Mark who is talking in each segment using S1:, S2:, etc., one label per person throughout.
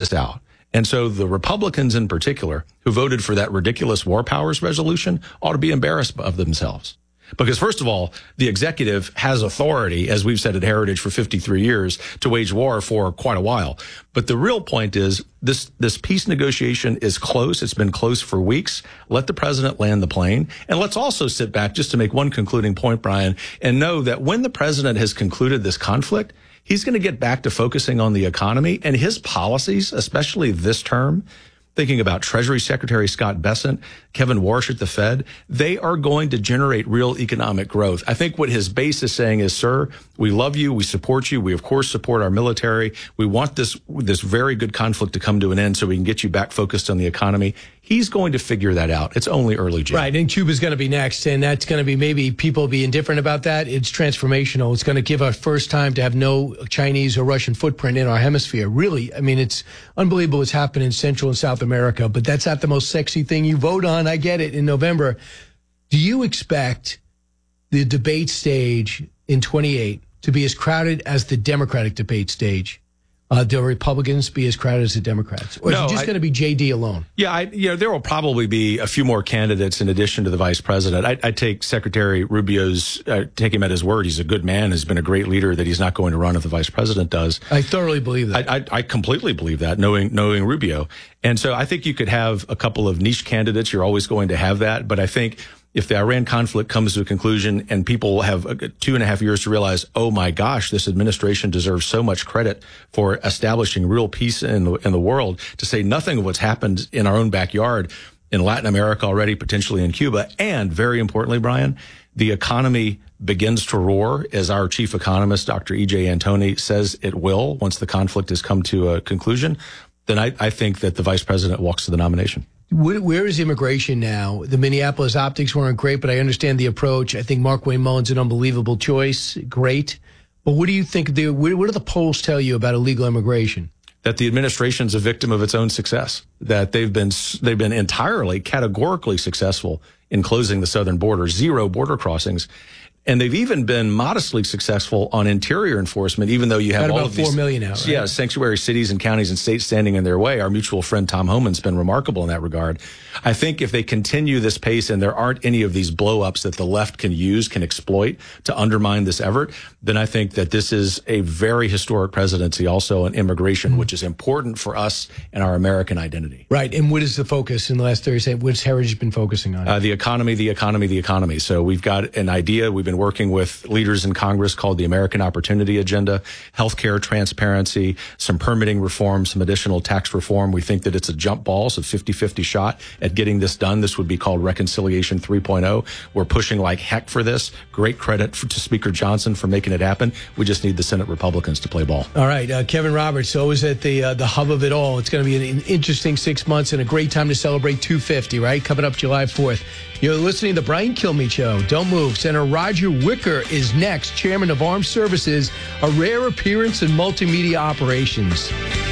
S1: this out. And so the Republicans in particular who voted for that ridiculous war powers resolution ought to be embarrassed of themselves. Because first of all, the executive has authority, as we've said at Heritage for 53 years, to wage war for quite a while. But the real point is this peace negotiation is close. It's been close for weeks. Let the president land the plane. And let's also sit back just to make one concluding point, Brian, and know that when the president has concluded this conflict, he's going to get back to focusing on the economy and his policies, especially this term. Thinking about Treasury Secretary Scott Bessent, Kevin Warsh at the Fed, they are going to generate real economic growth. I think what his base is saying is, sir, we love you. We support you. We, of course, support our military. We want this very good conflict to come to an end so we can get you back focused on the economy. He's going to figure that out. It's only early June.
S2: Right, and Cuba's going to be next, and that's going to be maybe people be indifferent about that. It's transformational. It's going to give us first time to have no Chinese or Russian footprint in our hemisphere. Really, I mean, it's unbelievable what's happened in Central and South America, but that's not the most sexy thing you vote on. I get it, in November. Do you expect the debate stage in 28 to be as crowded as the Democratic debate stage? Do Republicans be as crowded as the Democrats? Or is it just going to be J.D. alone?
S1: Yeah, there will probably be a few more candidates in addition to the vice president. I take Secretary Rubio's, take him at his word. He's a good man, has been a great leader, that he's not going to run if the vice president does.
S2: I thoroughly believe that.
S1: I completely believe that, knowing Rubio. And so I think you could have a couple of niche candidates. You're always going to have that. But I think if the Iran conflict comes to a conclusion and people have 2.5 years to realize, oh my gosh, this administration deserves so much credit for establishing real peace in the world, to say nothing of what's happened in our own backyard in Latin America already, potentially in Cuba, and very importantly, Brian, the economy begins to roar, as our chief economist, Dr. E.J. Antoni, says it will once the conflict has come to a conclusion, then I think that the vice president walks to the nomination.
S2: Where is immigration now? The Minneapolis optics weren't great, but I understand the approach. I think Markwayne Mullin's an unbelievable choice. Great. But what do you think? What do the polls tell you about illegal immigration?
S1: That the administration's a victim of its own success, that they've been entirely, categorically successful in closing the southern border, 0 border crossings. And they've even been modestly successful on interior enforcement, even though you have all of these
S2: 4 million now, right?
S1: Yeah, sanctuary cities and counties and states standing in their way. Our mutual friend Tom Homan's been remarkable in that regard. I think if they continue this pace and there aren't any of these blow-ups that the left can exploit to undermine this effort, then I think that this is a very historic presidency also on immigration, which is important for us and our American identity.
S2: Right. And what is the focus in the last 30 seconds? What's Heritage been focusing on?
S1: The economy. So we've got an idea. We've been working with leaders in Congress called the American Opportunity Agenda, healthcare transparency, some permitting reform, some additional tax reform. We think that it's a jump ball, so 50-50 shot at getting this done. This would be called Reconciliation 3.0. We're pushing like heck for this. Great credit to Speaker Johnson for making it happen. We just need the Senate Republicans to play ball.
S2: All right. Kevin Roberts, always at the hub of it all. It's going to be an interesting 6 months and a great time to celebrate 250, right? Coming up July 4th. You're listening to the Brian Kilmeade Show. Don't move. Senator Roger Wicker is next, Chairman of Armed Services, a rare appearance in multimedia operations.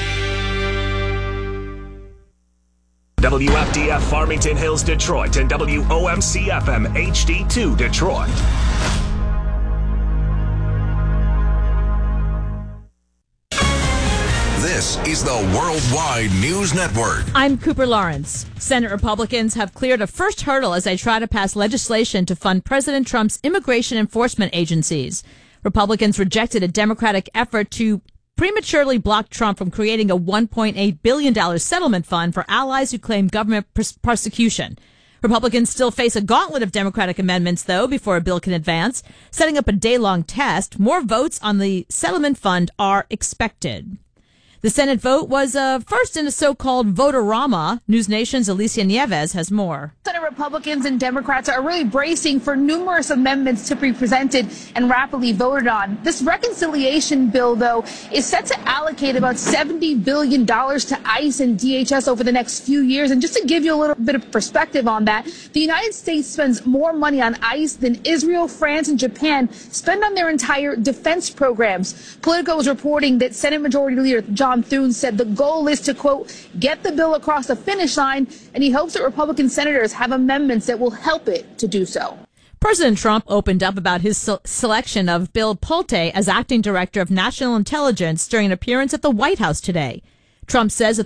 S3: WFDF Farmington Hills, Detroit, and WOMC FM HD2 Detroit.
S4: This is the Worldwide News Network.
S5: I'm Cooper Lawrence. Senate Republicans have cleared a first hurdle as they try to pass legislation to fund President Trump's immigration enforcement agencies. Republicans rejected a Democratic effort to prematurely block Trump from creating a $1.8 billion settlement fund for allies who claim government prosecution. Republicans still face a gauntlet of Democratic amendments, though, before a bill can advance. Setting up a day-long test, more votes on the settlement fund are expected. The Senate vote was first in a so-called vote-a-rama. News Nation's Alicia Nieves has more.
S6: Senate Republicans and Democrats are really bracing for numerous amendments to be presented and rapidly voted on. This reconciliation bill, though, is set to allocate about $70 billion to ICE and DHS over the next few years. And just to give you a little bit of perspective on that, the United States spends more money on ICE than Israel, France, and Japan spend on their entire defense programs. Politico is reporting that Senate Majority Leader John Thune said the goal is to, quote, get the bill across the finish line, and he hopes that Republican senators have amendments that will help it to do so.
S5: President Trump opened up about his selection of Bill Pulte as acting director of national intelligence during an appearance at the White House today. Trump says that